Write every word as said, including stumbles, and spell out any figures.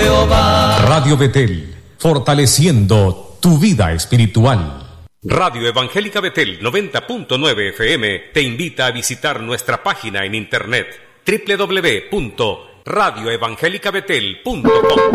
Jehová. Radio Betel, fortaleciendo tu vida espiritual. Radio Evangélica Betel noventa punto nueve F M te invita a visitar nuestra página en internet doble u doble u doble u punto radio evangélica betel punto com.